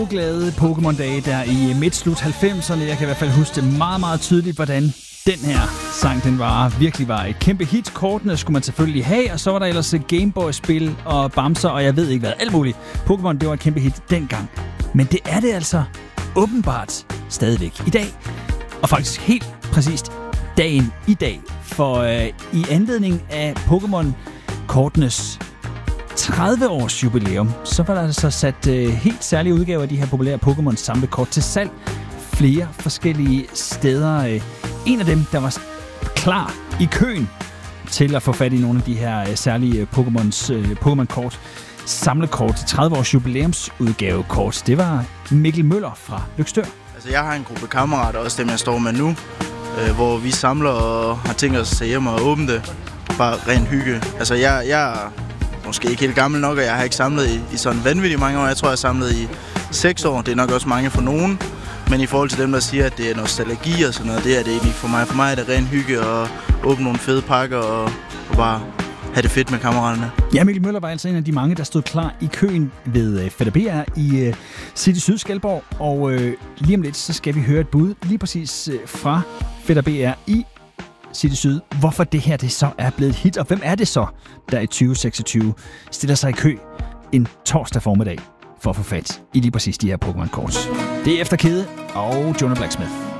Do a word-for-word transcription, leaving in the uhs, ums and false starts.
gode, glade Pokémon-dage der i midt-slut halvfemserne. Jeg kan i hvert fald huske det meget, meget tydeligt, hvordan den her sang, den var, virkelig var et kæmpe hit. Kortene skulle man selvfølgelig have, og så var der ellers Gameboy-spil og bamser, og jeg ved ikke hvad, alt muligt. Pokémon, det var et kæmpe hit dengang. Men det er det altså åbenbart stadigvæk i dag. Og faktisk helt præcist dagen i dag. For øh, i anledning af Pokémon-kortenes tredive års jubilæum, så var der altså sat øh, helt særlige udgaver af de her populære Pokémon samlekort til salg flere forskellige steder. Øh, en af dem, der var klar i køen til at få fat i nogle af de her øh, særlige Pokémons, øh, Pokémon-kort, samlekort til tredive års jubilæumsudgavekort, det var Mikkel Møller fra Løgstør. Altså, jeg har en gruppe kammerater, også dem jeg står med nu, øh, hvor vi samler og har tænkt os at hjemme og åbne det. Bare ren hygge. Altså, jeg, jeg er måske ikke helt gammel nok, og jeg har ikke samlet i, i sådan vanvittigt mange år. Jeg tror, jeg har samlet i seks år. Det er nok også mange for nogen. Men i forhold til dem, der siger, at det er nostalgi og sådan noget, det er det egentlig for mig. For mig er det ren hygge at åbne nogle fede pakker og, og bare have det fedt med kammeraterne. Ja, Mikkel Møller var altså en af de mange, der stod klar i køen ved Fætter B R i uh, City Syd Skalborg. Og uh, lige om lidt, så skal vi høre et bud lige præcis uh, fra Fætter B R i City Syd. Hvorfor det her det så er blevet et hit, og hvem er det så, der i tyve seksogtyve stiller sig i kø en torsdag formiddag for at få fat i lige præcis de her Pokémon-kort. Det er efter Kede og Jonah Blacksmith.